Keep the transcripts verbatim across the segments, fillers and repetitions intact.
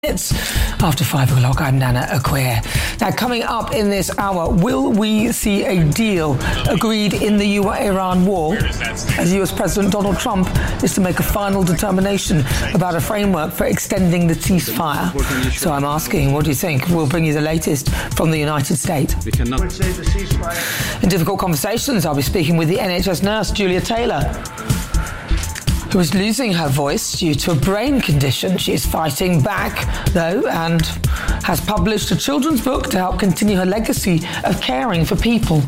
It's after five o'clock. I'm Nana Acquair. Now, coming up in this hour, will we see a deal agreed in the U Iran war as U S President Donald Trump is to make a final determination about a framework for extending the ceasefire? So I'm asking, what do you think? We'll bring you the latest from the United States. In difficult conversations, I'll be speaking with the N H S nurse Julia Taylor, who is losing her voice due to a brain condition. She is fighting back, though, and has published a children's book to help continue her legacy of caring for people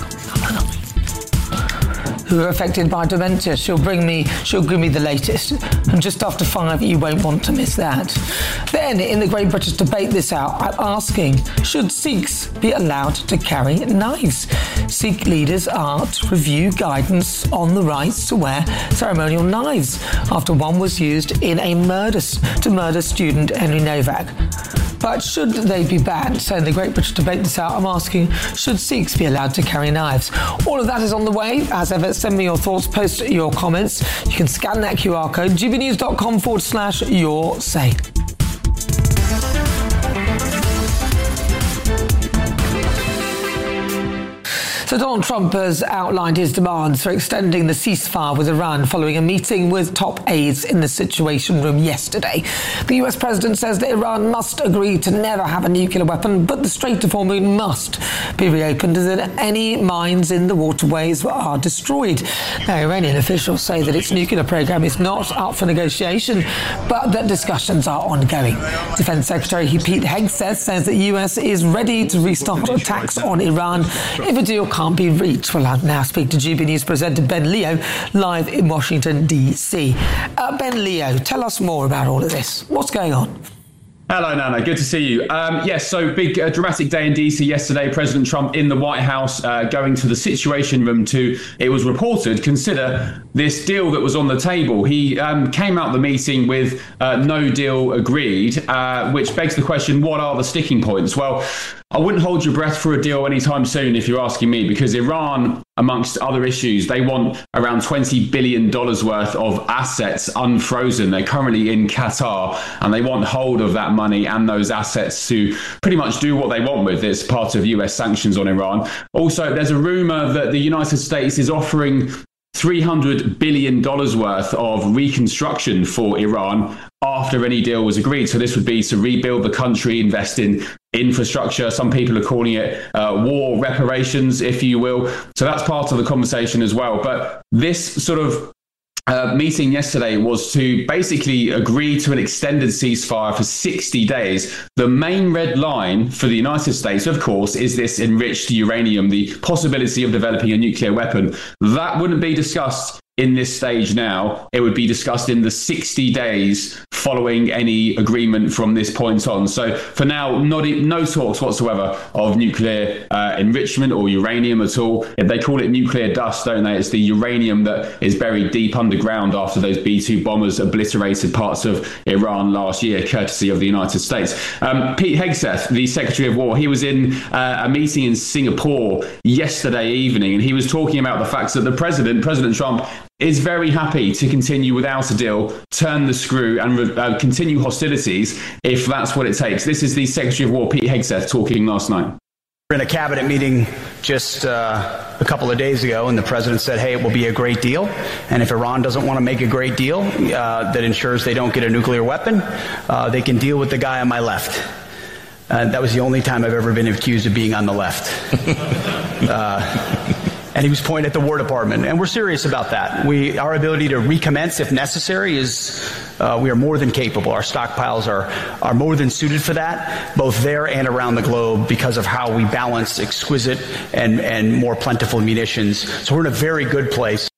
who are affected by dementia. She'll bring me, she'll give me the latest. And just after five, you won't want to miss that. Then, in the Great British Debate this hour, I'm asking, should Sikhs be allowed to carry knives? Sikh leaders are to review guidance on the rights to wear ceremonial knives after one was used in a murder to murder student Henry Novak. But should they be banned? So in the Great British Debate this hour, I'm asking, should Sikhs be allowed to carry knives? All of that is on the way. As ever, send me your thoughts, post your comments. You can scan that Q R code, gbnews.com forward slash your say. So Donald Trump has outlined his demands for extending the ceasefire with Iran following a meeting with top aides in the Situation Room yesterday. The U S president says that Iran must agree to never have a nuclear weapon, but the Strait of Hormuz must be reopened and that any mines in the waterways are destroyed. Now, Iranian officials say that its nuclear program is not up for negotiation, but that discussions are ongoing. Defense Secretary Pete Hegseth says that the U S is ready to restart attacks on Iran if a deal can't be reached. Well, I'll now speak to G B News presenter Ben Leo, live in Washington, D C. Uh, Ben Leo, tell us more about all of this. What's going on? Hello, Nana. Good to see you. Um, yes, so big uh, dramatic day in D C yesterday. President Trump in the White House uh, going to the Situation Room to, it was reported, consider this deal that was on the table. He um, came out the meeting with uh, no deal agreed, uh, which begs the question, what are the sticking points? Well, I wouldn't hold your breath for a deal anytime soon if you're asking me, because Iran, amongst other issues, they want around twenty billion dollars worth of assets unfrozen. They're currently in Qatar and they want hold of that money and those assets to pretty much do what they want with. It's part of U S sanctions on Iran. Also, there's a rumor that the United States is offering three hundred billion dollars worth of reconstruction for Iran after any deal was agreed. So this would be to rebuild the country, invest in infrastructure. Some people are calling it uh, war reparations, if you will. So that's part of the conversation as well. But this sort of Uh, meeting yesterday was to basically agree to an extended ceasefire for sixty days. The main red line for the United States, of course, is this enriched uranium, the possibility of developing a nuclear weapon. That wouldn't be discussed in this stage now. It would be discussed in the sixty days following any agreement from this point on. So for now, not no talks whatsoever of nuclear uh, enrichment or uranium at all. They call it nuclear dust, don't they? It's the uranium that is buried deep underground after those B two bombers obliterated parts of Iran last year, courtesy of the United States. Um, Pete Hegseth, the Secretary of War, he was in uh, a meeting in Singapore yesterday evening, and he was talking about the fact that the president, President Trump, is very happy to continue without a deal, turn the screw and uh, continue hostilities if that's what it takes. This is the Secretary of War, Pete Hegseth, talking last night. We're in a cabinet meeting just uh, a couple of days ago, and the president said, hey, it will be a great deal. And if Iran doesn't want to make a great deal uh, that ensures they don't get a nuclear weapon, uh, they can deal with the guy on my left. Uh, that was the only time I've ever been accused of being on the left. uh, And he was pointing at the War Department. And we're serious about that. We, our ability to recommence if necessary is, uh, we are more than capable. Our stockpiles are, are more than suited for that, both there and around the globe, because of how we balance exquisite and, and more plentiful munitions. So we're in a very good place.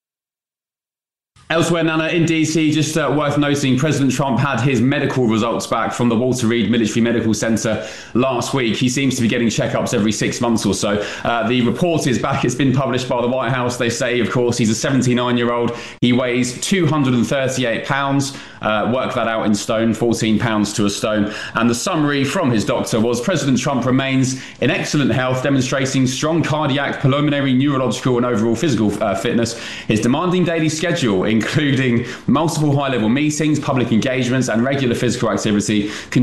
Elsewhere, Nana, in D C, just uh, worth noting, President Trump had his medical results back from the Walter Reed Military Medical Center last week. He seems to be getting checkups every six months or so. Uh, the report is back. It's been published by the White House. They say, of course, he's a seventy-nine-year-old. He weighs two hundred thirty-eight pounds. uh, work that out in stone, fourteen pounds to a stone. And the summary from his doctor was President Trump remains in excellent health, demonstrating strong cardiac, pulmonary, neurological and overall physical uh, fitness. His demanding daily schedule, including multiple high-level meetings, public engagements and regular physical activity,